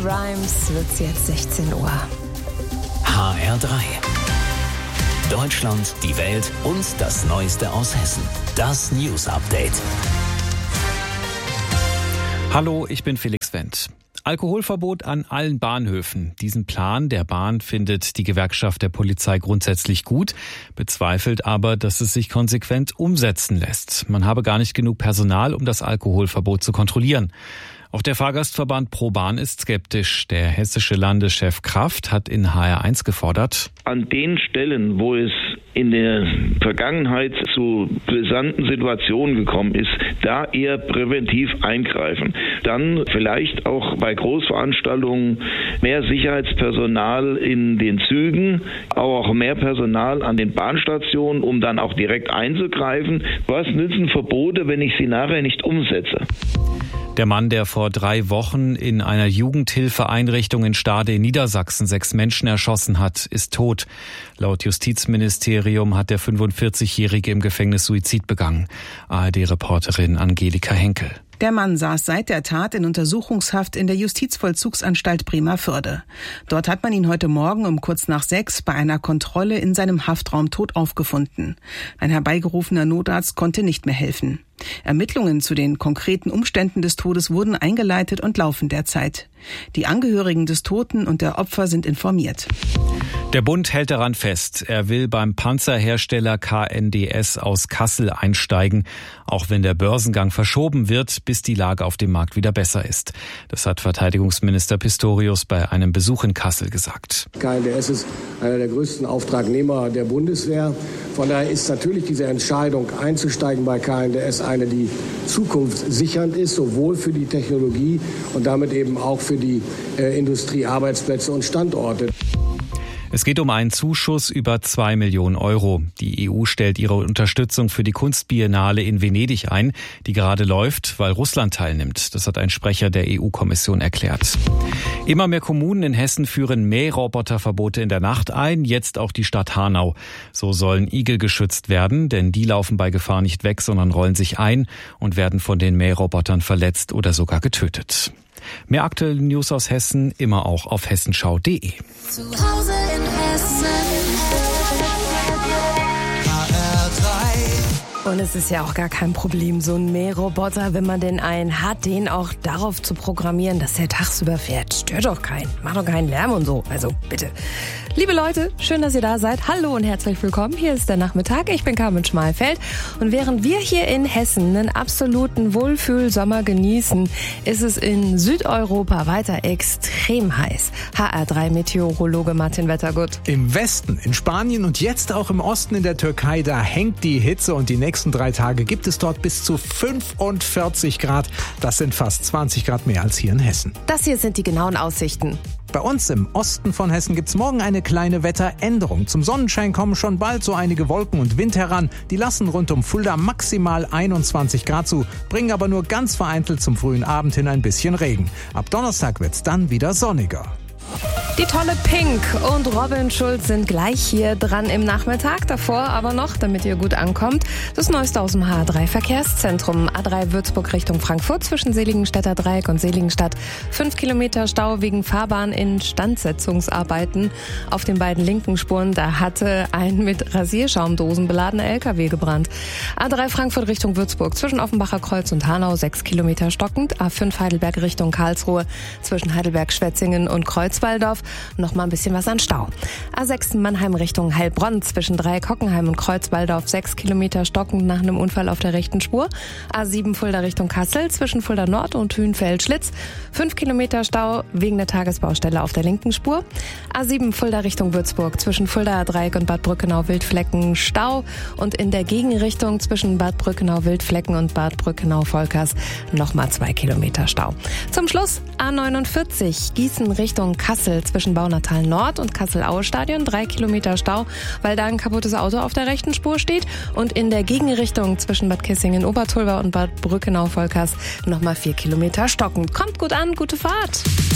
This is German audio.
Rhymes wird's jetzt 16 Uhr. HR3. Deutschland, die Welt und das Neueste aus Hessen. Das News Update. Hallo, ich bin Felix Wendt. Alkoholverbot an allen Bahnhöfen. Diesen Plan der Bahn findet die Gewerkschaft der Polizei grundsätzlich gut, bezweifelt aber, dass es sich konsequent umsetzen lässt. Man habe gar nicht genug Personal, um das Alkoholverbot zu kontrollieren. Auch der Fahrgastverband ProBahn ist skeptisch. Der hessische Landeschef Kraft hat in HR1 gefordert: An den Stellen, wo es in der Vergangenheit zu brisanten Situationen gekommen ist, da eher präventiv eingreifen. Dann vielleicht auch bei Großveranstaltungen mehr Sicherheitspersonal in den Zügen, auch mehr Personal an den Bahnstationen, um dann auch direkt einzugreifen. Was nützen Verbote, wenn ich sie nachher nicht umsetze? Der Mann, der vor 3 Wochen in einer Jugendhilfeeinrichtung in Stade in Niedersachsen 6 Menschen erschossen hat, ist tot. Laut Justizministerium hat der 45-Jährige im Gefängnis Suizid begangen. ARD-Reporterin Angelika Henkel. Der Mann saß seit der Tat in Untersuchungshaft in der Justizvollzugsanstalt Bremervörde. Dort hat man ihn heute Morgen um kurz nach 6 bei einer Kontrolle in seinem Haftraum tot aufgefunden. Ein herbeigerufener Notarzt konnte nicht mehr helfen. Ermittlungen zu den konkreten Umständen des Todes wurden eingeleitet und laufen derzeit. Die Angehörigen des Toten und der Opfer sind informiert. Der Bund hält daran fest, er will beim Panzerhersteller KNDS aus Kassel einsteigen, auch wenn der Börsengang verschoben wird, bis die Lage auf dem Markt wieder besser ist. Das hat Verteidigungsminister Pistorius bei einem Besuch in Kassel gesagt. KNDS ist einer der größten Auftragnehmer der Bundeswehr. Von daher ist natürlich diese Entscheidung einzusteigen bei KNDS eine, die zukunftssichernd ist, sowohl für die Technologie und damit eben auch für die Industrie, Arbeitsplätze und Standorte. Es geht um einen Zuschuss über 2 Millionen Euro. Die EU stellt ihre Unterstützung für die Kunstbiennale in Venedig ein, die gerade läuft, weil Russland teilnimmt. Das hat ein Sprecher der EU-Kommission erklärt. Immer mehr Kommunen in Hessen führen Mähroboterverbote in der Nacht ein, jetzt auch die Stadt Hanau. So sollen Igel geschützt werden, denn die laufen bei Gefahr nicht weg, sondern rollen sich ein und werden von den Mährobotern verletzt oder sogar getötet. Mehr aktuelle News aus Hessen immer auch auf hessenschau.de. Zu Hause in Hessen. Und es ist ja auch gar kein Problem, so ein Mähroboter, wenn man denn einen hat, den auch darauf zu programmieren, dass der tagsüber fährt. Stört doch keinen, macht doch keinen Lärm und so. Also bitte. Liebe Leute, schön, dass ihr da seid. Hallo und herzlich willkommen. Hier ist der Nachmittag. Ich bin Carmen Schmalfeld. Und während wir hier in Hessen einen absoluten Wohlfühlsommer genießen, ist es in Südeuropa weiter extrem heiß. HR3-Meteorologe Martin Wettergut. Im Westen, in Spanien und jetzt auch im Osten in der Türkei, da hängt die Hitze und die nächsten 3 Tage gibt es dort bis zu 45 Grad. Das sind fast 20 Grad mehr als hier in Hessen. Das hier sind die genauen Aussichten. Bei uns im Osten von Hessen gibt's morgen eine kleine Wetteränderung. Zum Sonnenschein kommen schon bald so einige Wolken und Wind heran. Die lassen rund um Fulda maximal 21 Grad zu, bringen aber nur ganz vereinzelt zum frühen Abend hin ein bisschen Regen. Ab Donnerstag wird's dann wieder sonniger. Die tolle Pink und Robin Schulz sind gleich hier dran im Nachmittag. Davor aber noch, damit ihr gut ankommt, das Neueste aus dem HR3-Verkehrszentrum. A3 Würzburg Richtung Frankfurt zwischen Seligenstädter Dreieck und Seligenstadt. 5 Kilometer Stau wegen Fahrbahninstandsetzungsarbeiten auf den beiden linken Spuren. Da hatte ein mit Rasierschaumdosen beladener LKW gebrannt. A3 Frankfurt Richtung Würzburg zwischen Offenbacher Kreuz und Hanau 6 Kilometer stockend. A5 Heidelberg Richtung Karlsruhe zwischen Heidelberg-Schwetzingen und Kreuzwaldorf. Noch mal ein bisschen was an Stau. A6 Mannheim Richtung Heilbronn zwischen Dreieck Hockenheim und Kreuzwaldorf 6 Kilometer stockend nach einem Unfall auf der rechten Spur. A7 Fulda Richtung Kassel zwischen Fulda Nord und Hünfeld-Schlitz 5 Kilometer Stau wegen der Tagesbaustelle auf der linken Spur. A7 Fulda Richtung Würzburg zwischen Fulda Dreieck und Bad Brückenau-Wildflecken Stau und in der Gegenrichtung zwischen Bad Brückenau-Wildflecken und Bad Brückenau-Volkers nochmal 2 Kilometer Stau. Zum Schluss A49 Gießen Richtung Kassel zwischen Baunatal Nord und Kassel-Aue-Stadion 3 Kilometer Stau, weil da ein kaputtes Auto auf der rechten Spur steht. Und in der Gegenrichtung zwischen Bad Kissingen-Obertulver und Bad Brückenau-Volkers nochmal 4 Kilometer stockend. Kommt gut an, gute Fahrt!